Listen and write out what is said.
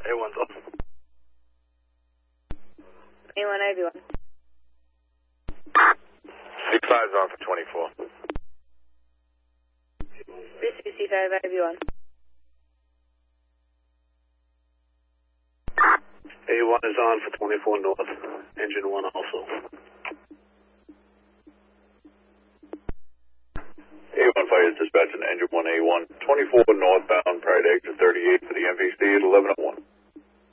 A1's off. A1, AV1. C5's on for 24. Risky C5, AV1. A1 is on for 24 north, engine 1 also. A1 fires dispatch and engine 1A1, 24 northbound prior to exit 38 for the MVC at 11:01.